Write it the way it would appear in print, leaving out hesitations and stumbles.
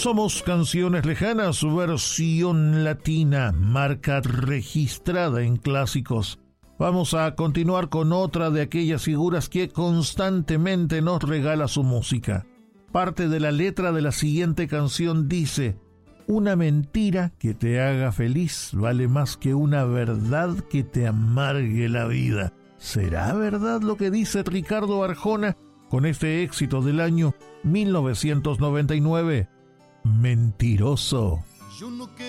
Somos Canciones Lejanas, versión latina, marca registrada en clásicos. Vamos a continuar con otra de aquellas figuras que constantemente nos regala su música. Parte de la letra de la siguiente canción dice: una mentira que te haga feliz vale más que una verdad que te amargue la vida. ¿Será verdad lo que dice Ricardo Arjona con este éxito del año 1999? Mentiroso. Yo no